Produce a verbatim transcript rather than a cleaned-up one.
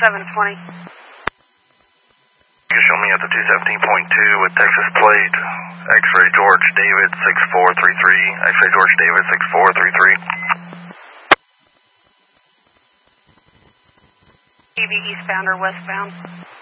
seven twenty. You can show me at the two seventeen point two with Texas plate. X-ray George David six four three three. X-ray George David six four three three. T V eastbound or westbound?